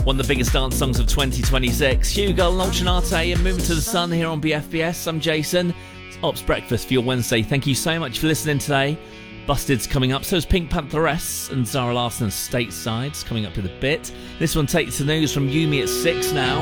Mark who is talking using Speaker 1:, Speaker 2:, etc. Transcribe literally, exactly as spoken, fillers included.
Speaker 1: One of the biggest dance songs of twenty twenty-six. Hugo and Ultranate and Moving to the Sun here on B F B S. I'm Jason. It's Ops Breakfast for your Wednesday. Thank you so much for listening today. Busted's coming up, so is Pink Pantheress and Zara Larsson's Stateside's coming up with a bit. This one takes the news from Yumi at six now.